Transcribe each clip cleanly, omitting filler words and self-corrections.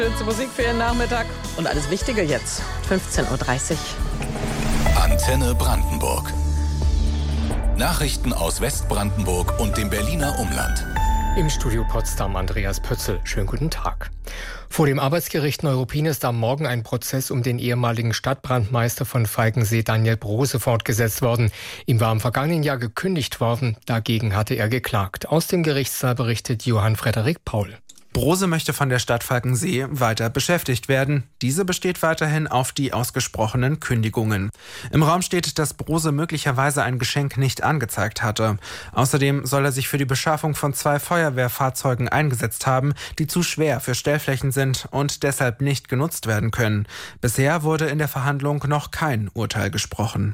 Schönste Musik für Ihren Nachmittag und alles Wichtige jetzt, 15.30 Uhr. Antenne Brandenburg. Nachrichten aus Westbrandenburg und dem Berliner Umland. Im Studio Potsdam Andreas Pötzl. Schönen guten Tag. Vor dem Arbeitsgericht Neuruppin ist am Morgen ein Prozess um den ehemaligen Stadtbrandmeister von Falkensee, Daniel Brose, fortgesetzt worden. Ihm war im vergangenen Jahr gekündigt worden. Dagegen hatte er geklagt. Aus dem Gerichtssaal berichtet Johann Frederik Paul. Brose möchte von der Stadt Falkensee weiter beschäftigt werden. Diese besteht weiterhin auf die ausgesprochenen Kündigungen. Im Raum steht, dass Brose möglicherweise ein Geschenk nicht angezeigt hatte. Außerdem soll er sich für die Beschaffung von 2 Feuerwehrfahrzeugen eingesetzt haben, die zu schwer für Stellflächen sind und deshalb nicht genutzt werden können. Bisher wurde in der Verhandlung noch kein Urteil gesprochen.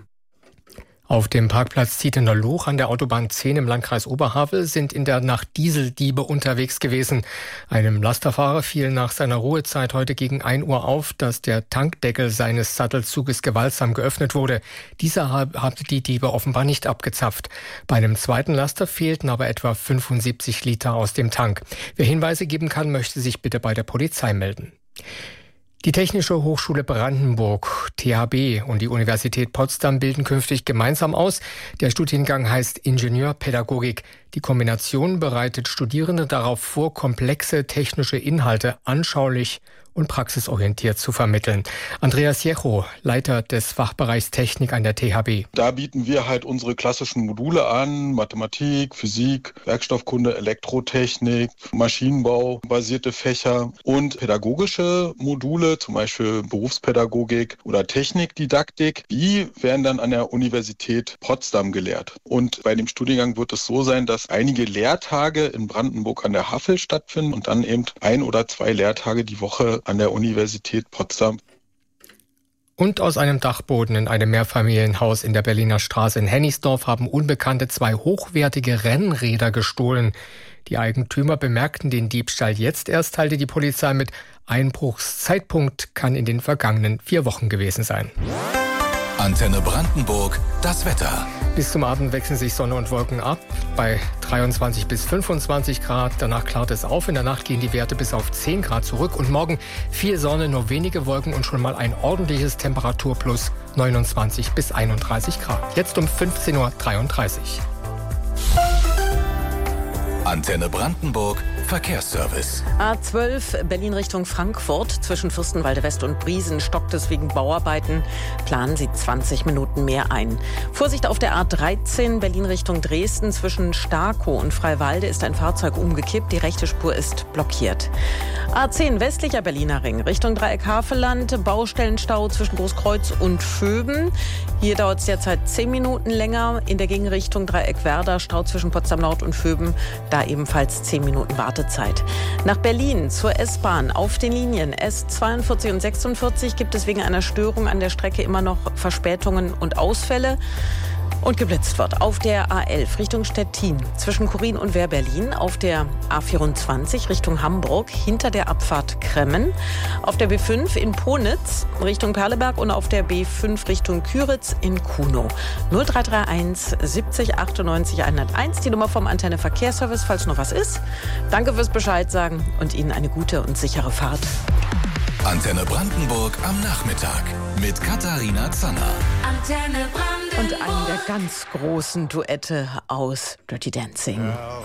Auf dem Parkplatz Zietener Loch an der Autobahn 10 im Landkreis Oberhavel sind in der Nacht Dieseldiebe unterwegs gewesen. Einem Lasterfahrer fiel nach seiner Ruhezeit heute gegen 1 Uhr auf, dass der Tankdeckel seines Sattelzuges gewaltsam geöffnet wurde. Dieser hatte die Diebe offenbar nicht abgezapft. Bei einem zweiten Laster fehlten aber etwa 75 Liter aus dem Tank. Wer Hinweise geben kann, möchte sich bitte bei der Polizei melden. Die Technische Hochschule Brandenburg, THB, und die Universität Potsdam bilden künftig gemeinsam aus. Der Studiengang heißt Ingenieurpädagogik. Die Kombination bereitet Studierende darauf vor, komplexe technische Inhalte anschaulich und praxisorientiert zu vermitteln. Andreas Jecho, Leiter des Fachbereichs Technik an der THB. Da bieten wir halt unsere klassischen Module an: Mathematik, Physik, Werkstoffkunde, Elektrotechnik, Maschinenbau, basierte Fächer und pädagogische Module, zum Beispiel Berufspädagogik oder Technikdidaktik. Die werden dann an der Universität Potsdam gelehrt. Und bei dem Studiengang wird es so sein, dass einige Lehrtage in Brandenburg an der Havel stattfinden und dann eben 1 oder 2 Lehrtage die Woche an der Universität Potsdam. Und aus einem Dachboden in einem Mehrfamilienhaus in der Berliner Straße in Hennigsdorf haben Unbekannte 2 hochwertige Rennräder gestohlen. Die Eigentümer bemerkten den Diebstahl jetzt erst, teilte die Polizei mit. Einbruchszeitpunkt kann in den vergangenen 4 Wochen gewesen sein. Antenne Brandenburg, das Wetter. Bis zum Abend wechseln sich Sonne und Wolken ab, bei 23 bis 25 Grad. Danach klart es auf. In der Nacht gehen die Werte bis auf 10 Grad zurück. Und morgen viel Sonne, nur wenige Wolken und schon mal ein ordentliches Temperaturplus, 29 bis 31 Grad. Jetzt um 15.33 Uhr. Antenne Brandenburg, Verkehrsservice. A12 Berlin Richtung Frankfurt. Zwischen Fürstenwalde West und Briesen stockt es wegen Bauarbeiten. Planen Sie 20 Minuten mehr ein. Vorsicht auf der A13 Berlin Richtung Dresden. Zwischen Starkow und Freiwalde ist ein Fahrzeug umgekippt. Die rechte Spur ist blockiert. A10 westlicher Berliner Ring Richtung Dreieck Havelland. Baustellenstau zwischen Großkreuz und Vöben. Hier dauert es derzeit 10 Minuten länger. In der Gegenrichtung Dreieck Werder Stau zwischen Potsdam Nord und Vöben. Da ebenfalls 10 Minuten Wartezeit. Nach Berlin zur S-Bahn auf den Linien S42 und 46 gibt es wegen einer Störung an der Strecke immer noch Verspätungen und Ausfälle. Und geblitzt wird auf der A11 Richtung Stettin zwischen Kurin und Wehr-Berlin, auf der A24 Richtung Hamburg hinter der Abfahrt Kremmen, auf der B5 in Ponitz Richtung Perleberg und auf der B5 Richtung Küritz in Kunow. 0331 70 98 101, die Nummer vom Antenne Verkehrsservice, falls noch was ist. Danke fürs Bescheid sagen und Ihnen eine gute und sichere Fahrt. Antenne Brandenburg am Nachmittag mit Katharina Zanner. Und einen der ganz großen Duette aus Dirty Dancing.